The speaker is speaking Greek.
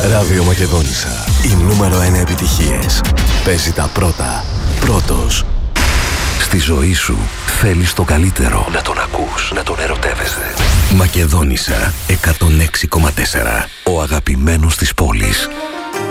Ράδιο Μακεδόνισσα. Οι νούμερο 1 επιτυχίες. Παίζει τα πρώτα. Πρώτος. Στη ζωή σου θέλεις το καλύτερο. Να τον ακούς, να τον ερωτεύεσαι. Μακεδόνισσα 106,4. Ο αγαπημένος της πόλης.